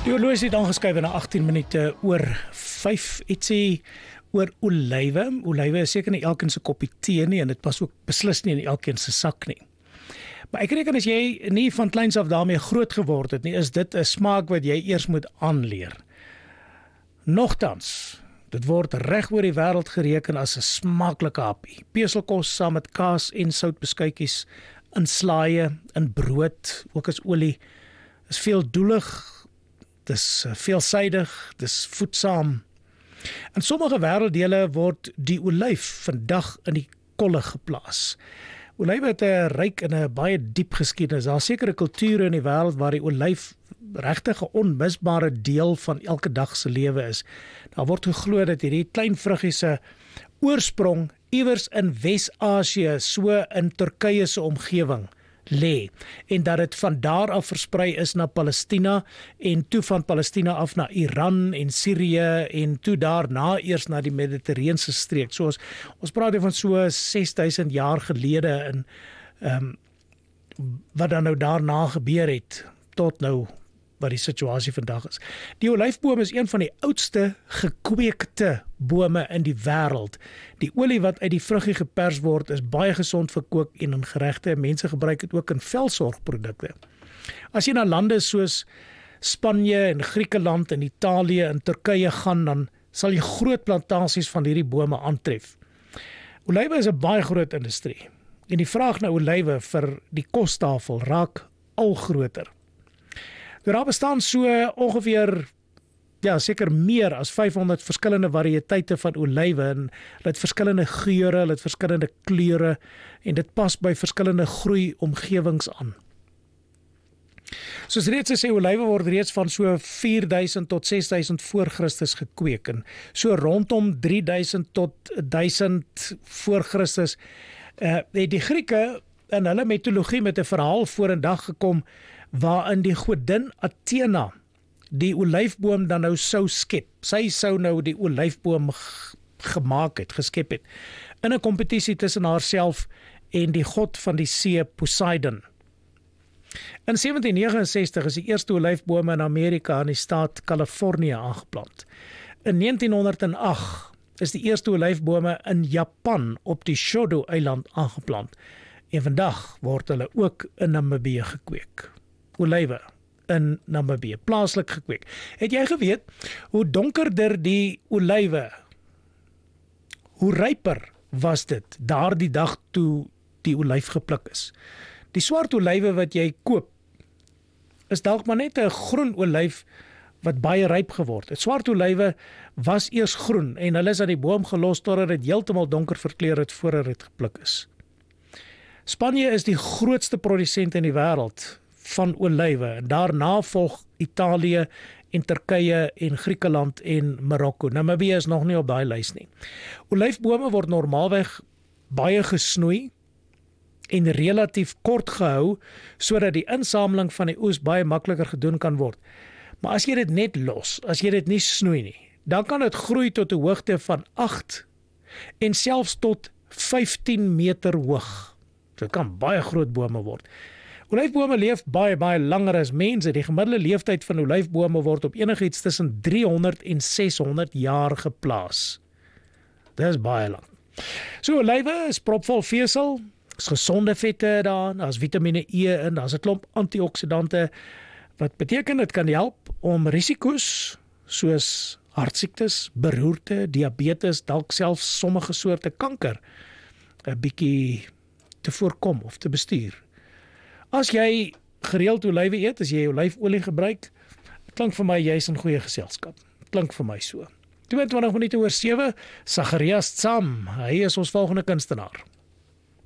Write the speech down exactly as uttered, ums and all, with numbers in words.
Die horlosie het aangeskuif na agttien minute oor vyf, ietsie oor olywe. Olywe is seker nie elkeen se koppie tee nie en dit pas ook beslis nie in elkeen se sak nie. Maar ek reken as jy nie van kleins af daarmee groot geword het nie, is dit 'n smaak wat jy eers moet aanleer. Nogtans, dit word reg oor die wêreld gereken as 'n smaaklike happie. Peselkos saam met kaas en soutbeskuitjies, in slaaie, in brood, ook as olie, is veeldoelig. Dis veelsidig, dis voedsaam. In sommige wêrelddele word die olyf vandag in die kolle geplaas. Olywe het 'n ryk en 'n baie diep geskiedenis. Daar is sekere kulture in die wêreld waar die olyf regtig 'n onmisbare deel van elke dag se lewe is. Daar word geglo dat hierdie klein vruggie se oorsprong iewers in Wes-Asië, so in Turkye se omgewing, lê, en dat dit van daar af versprei is na Palestina en toe van Palestina af na Iran en Sirië en toe daarna eers na die Mediterrane streek. So ons, ons praat hier van so ses duisend jaar gelede en um, wat dan nou daarna gebeur het tot nou wat die situasie vandag is. Die olyfboom is een van die oudste gekweekte bome in die wêreld. Die olie wat uit die vruggie gepers word is baie gesond vir kook en in geregte. Mense gebruik dit ook in velsorgprodukte. As jy na lande soos Spanje en Griekeland en Italië en Turkye gaan, dan sal jy groot plantasies van hierdie bome aantref. Olywe is 'n baie groot industrie en die vraag na olywe vir die kostafel raak al groter. Daar bestaan so ongeveer, ja, seker meer as vyfhonderd verskillende variëteite van olywe en hulle het verskillende geure, hulle het verskillende kleure en dit pas by verskillende groeiomgewings aan. Soos reeds gesê, olywe word reeds van so vier duisend tot ses duisend voor Christus gekweek en so rondom drie duisend tot duisend voor Christus uh, het die Grieke in hulle mitologie met 'n verhaal vorendag gekom waarin die godin Athena die olyfboom dan nou sou skep. Sy sou nou die olyfboom gemaak het, geskep het, in 'n kompetisie tussen haarself en die god van die see Poseidon. In sewentien negenensestig is die eerste olyfbome in Amerika in die staat Kalifornië aangeplant. In negentien honderd agt is die eerste olyfbome in Japan op die Shodo-eiland aangeplant. En vandag word hulle ook in Namibië gekweek. Olywe in Namibië, plaaslik gekweek. Het jy geweet hoe donkerder die olywe, hoe ryper was dit daardie dag toe die olyf gepluk is? Die swart olywe wat jy koop is dalk maar net 'n groen olyf wat baie ryp geword het. Swart olywe was eers groen en hulle is aan die boom gelos totdat dit heeltemal donker verkleur het voordat dit gepluk is. Spanje is die grootste produsent in die wêreld van olywe en daarna volg Italië en Turkye en Griekeland en Marokko. Namibië is nog nie op daai lys nie. Olyfbome word normaalweg baie gesnoei en relatief kort gehou sodat die insameling van die oes baie makliker gedoen kan word. Maar as jy dit net los, as jy dit nie snoei nie, dan kan dit groei tot 'n hoogte van agt en selfs tot vyftien meter hoog. Dit kan baie groot bome word. Olyfbome leef baie, baie langer as mense. Die gemiddelde leeftyd van olyfbome word op enigiets tussen driehonderd en seshonderd jaar geplaas. Dit is baie lang. So, olywe is propvol vesel, is gesonde vette daar, daar is vitamine E in, daar is 'n klomp antioksidante, wat beteken dit kan help om risiko's soos hartsiektes, beroerte, diabetes, dalk selfs sommige soorte kanker 'n bietjie te voorkom of te bestuur. As jy gereeld olywe eet, as jy olyfolie gebruik, klink vir my jy's in goeie geselskap. Klink vir my so. tweeëntwintig minute oor sewe, Sagarias Tsam, hy is ons volgende kunstenaar.